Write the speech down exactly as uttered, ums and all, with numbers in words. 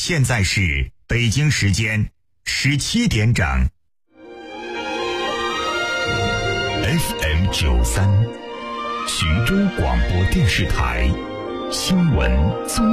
现在是北京时间十七点整。F M 九三，徐州广播电视台新闻综